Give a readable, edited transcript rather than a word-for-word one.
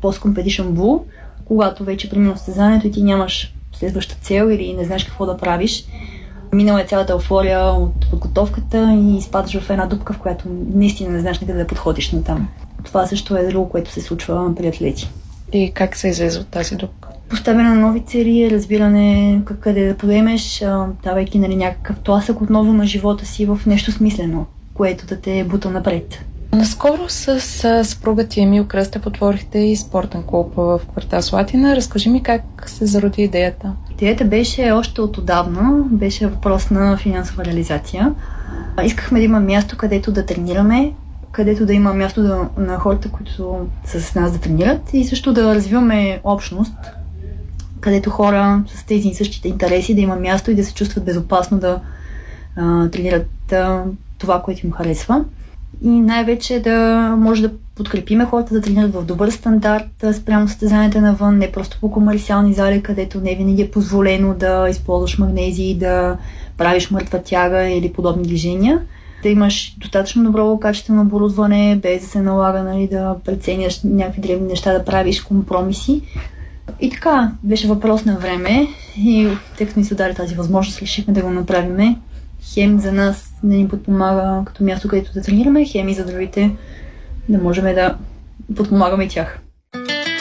post-competition blue, когато вече премина състезанието и ти нямаш следваща цел или не знаеш какво да правиш. Минала е цялата еуфория от подготовката и изпадаш в една дупка, в която наистина не знаеш къде да подходиш натам. Това също е друго, което се случва при атлети. И как се излезе от тази дупка? Поставяне на нови цели, разбиране къде да подемеш, давайки някакъв тласък отново на живота си в нещо смислено, което да те бута напред. Наскоро с съпруга ти Емил Кръстев отворихте и спортен клуб в квартал Слатина. Разкажи ми как се зароди идеята. Идеята беше още от отдавна, беше въпрос на финансова реализация. Искахме да има място, където да тренираме, където да има място на хората, които са с нас да тренират и също да развиваме общност, където хора с тези и същите интереси да има място и да се чувстват безопасно да тренират това, което им харесва. И най-вече да може да подкрепиме хората да тренират в добър стандарт спрямо състезанията навън, не просто по комерциални зали, където не винаги е позволено да използваш магнезии, да правиш мъртва тяга или подобни движения. Да имаш достатъчно добро качествено оборудване, без да се налага да преценяш някакви древни неща, да правиш компромиси. И така, беше въпрос на време и тъй като ни се даде тази възможност, решихме да го направим. Хем за нас да ни подпомага като място, където да тренираме, хем и за другите да можем да подпомагаме тях.